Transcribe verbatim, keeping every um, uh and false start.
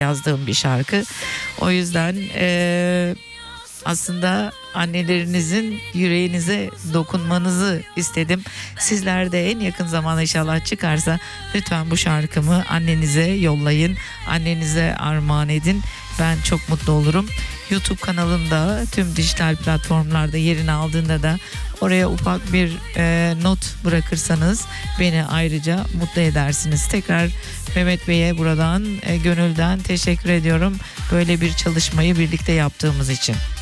yazdığım bir şarkı. O yüzden e, aslında annelerinizin yüreğinize dokunmanızı istedim. Sizler de en yakın zamanda inşallah çıkarsa lütfen bu şarkımı annenize yollayın. Annenize armağan edin. Ben çok mutlu olurum. YouTube kanalında tüm dijital platformlarda yerini aldığında da oraya ufak bir e, not bırakırsanız beni ayrıca mutlu edersiniz. Tekrar Mehmet Bey'e buradan e, gönülden teşekkür ediyorum. Böyle bir çalışmayı birlikte yaptığımız için.